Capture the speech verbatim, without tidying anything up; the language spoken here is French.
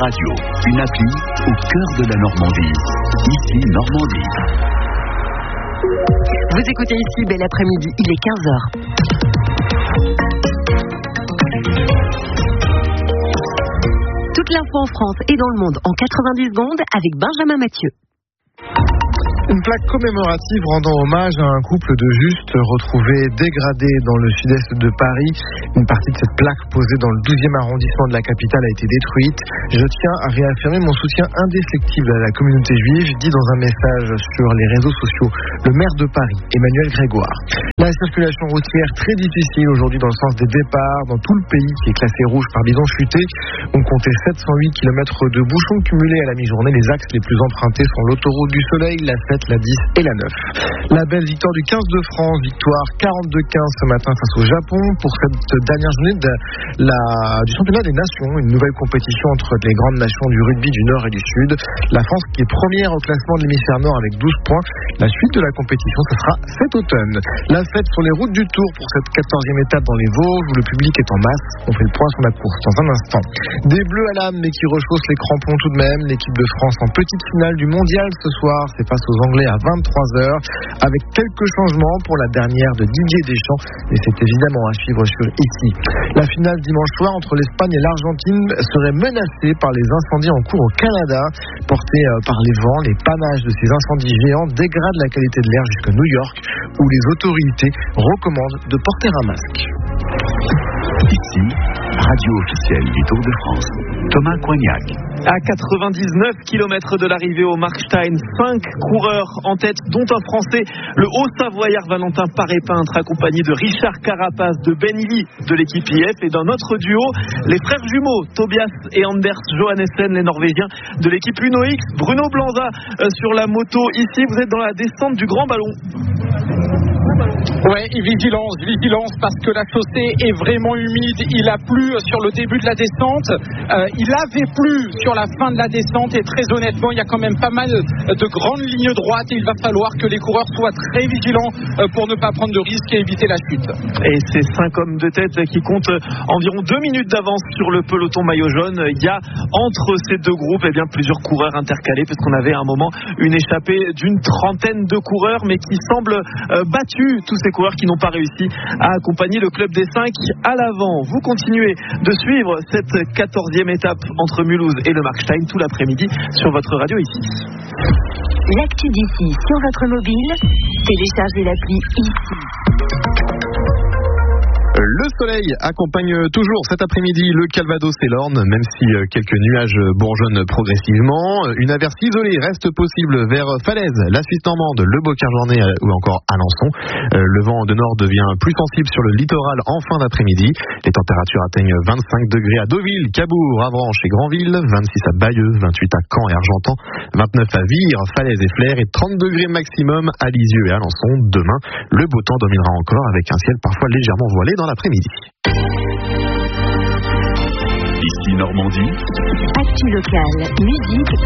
Radio, une appli au cœur de la Normandie. Ici Normandie. Vous écoutez ici Bel Après-midi, il est quinze heures. Toute l'info en France et dans le monde en quatre-vingt-dix secondes avec Benjamin Mathieu. Une plaque commémorative rendant hommage à un couple de justes retrouvé dégradé dans le sud-est de Paris. Une partie de cette plaque posée dans le douzième arrondissement de la capitale a été détruite. Je tiens à réaffirmer mon soutien indéfectible à la communauté juive, dit dans un message sur les réseaux sociaux le maire de Paris, Emmanuel Grégoire. La circulation routière très difficile aujourd'hui dans le sens des départs dans tout le pays qui est classé rouge par bison futé. On comptait sept cent huit kilomètres de bouchons cumulés à la mi-journée. Les axes les plus empruntés sont l'autoroute du Soleil, la sept, la dix et la neuf. La belle victoire du quinze de France, victoire quarante-deux quinze ce matin face au Japon pour cette dernière journée de la, du championnat des nations, une nouvelle compétition entre les grandes nations du rugby du Nord et du Sud. La France qui est première au classement de l'hémisphère Nord avec douze points. La suite de la compétition, ce sera cet automne. La fête sur les routes du Tour pour cette quatorzième étape dans les Vosges où le public est en masse. On fait le point sur la course dans un instant. Des bleus à l'âme mais qui rechaussent les crampons tout de même. L'équipe de France en petite finale du mondial ce soir, c'est face aux Anglais à vingt-trois heures avec quelques changements pour la dernière de Didier Deschamps et c'est évidemment à suivre sur ici. La finale dimanche soir entre l'Espagne et l'Argentine serait menacée par les incendies en cours au Canada. Portés par les vents, les panaches de ces incendies géants dégradent la qualité de l'air jusqu'à New York où les autorités recommandent de porter un masque. Ici, radio officielle du Tour de France. Thomas Coignac. À quatre-vingt-dix-neuf kilomètres de l'arrivée au Markstein, cinq coureurs en tête, dont un Français, le Haut-Savoyard Valentin Paré-Peintre, accompagné de Richard Carapaz, de Ben Illy de l'équipe I F et d'un autre duo, les frères jumeaux Tobias et Anders Johannessen, les Norvégiens de l'équipe Uno X. Bruno Blanza euh, sur la moto. Ici, vous êtes dans la descente du Grand Ballon. Ouais, et vigilance, vigilance parce que la chaussée est vraiment humide. Il a plu sur le début de la descente. Euh, il avait plu sur la fin de la descente et très honnêtement, il y a quand même pas mal de grandes lignes droites et il va falloir que les coureurs soient très vigilants pour ne pas prendre de risques et éviter la chute. Et ces cinq hommes de tête qui comptent environ deux minutes d'avance sur le peloton maillot jaune. Il y a entre ces deux groupes eh bien, plusieurs coureurs intercalés parce qu'on avait à un moment une échappée d'une trentaine de coureurs mais qui semblent euh, battus, tous ces coureurs qui n'ont pas réussi à accompagner le club des cinq à l'avant. Vous continuez de suivre cette quatorzième étape entre Mulhouse et le Markstein tout l'après-midi sur votre radio ici. L'actu d'ici sur votre mobile, téléchargez l'appli ici. Le soleil accompagne toujours cet après-midi le Calvados et l'Orne, même si quelques nuages bourgeonnent progressivement. Une averse isolée reste possible vers Falaise, la Suisse normande, le Beaucaire-Journay ou encore Alençon. Le vent de nord devient plus sensible sur le littoral en fin d'après-midi. Les températures atteignent vingt-cinq degrés à Deauville, Cabourg, Avranches et Granville, vingt-six à Bayeux, vingt-huit à Caen et Argentan, vingt-neuf à Vire, Falaise et Flers et trente degrés maximum à Lisieux et Alençon. Demain, le beau temps dominera encore avec un ciel parfois légèrement voilé dans l'après-midi. Ici Normandie. Actu locale, musique.